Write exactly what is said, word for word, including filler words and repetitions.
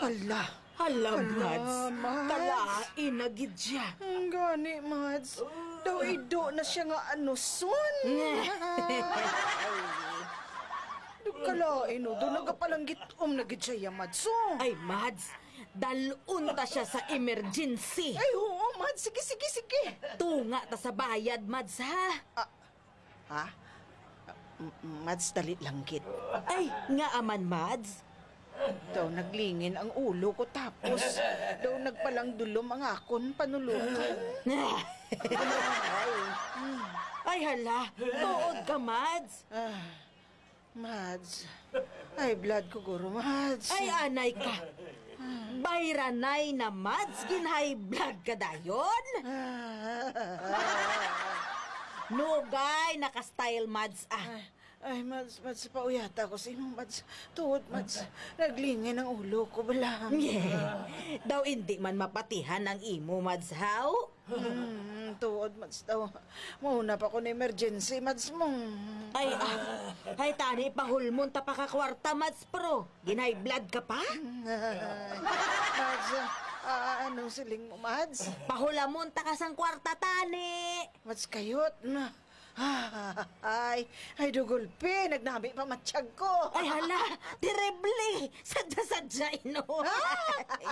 Hala. Hala, Mads. Mads. Kalain na gid siya. Ang gani, Mads. Daw ido na siya nga anuson. Kalain, no? Doon nagapalanggit um na gid siya, Mads. Oh. Ay, Mads, dalun ta siya sa emergency. Ay, oo, Mads. Sige, sige, sige. Tunga ta sa bayad, Mads, ha? Ha? M- Mads, dalit lang gid. Ay, nga aman, Mads. Daw naglingin ang ulo ko tapos daw nagpalang dulom ang akon panulukan. Ay, hala, tuod ka, Mads. Ah, Mads. Ay, blood ko, guro, Mads. Ay, anay ka. Bayranay na, Mads, ginhay blood ka dayon. Nugay, naka-style, Mads, ah. Ay, Mads, Mads, pauyata ko sa imo, Mads. Tuod, Mads. Naglingin ang ulo ko, balang. Yeah. Daw hindi man mapatihan ang imo, Mads, how? Hmm, tuod, Mads, daw. Mauna pa ko na emergency, Mads mong. Ay, ah, ay, tani, pahulmon ta pa ka kwarta, Mads, pro. Ginhay blood ka pa? Mads, ah, anong siling mo, Mads? Pahulamon ta ka sang kwarta, tani. Mads, kayot na. Ah, ay, ay, dugulpi. Nagnami pa matsyag ko. Ay, hala, terrible. Sadya-sadya, ino. Ah!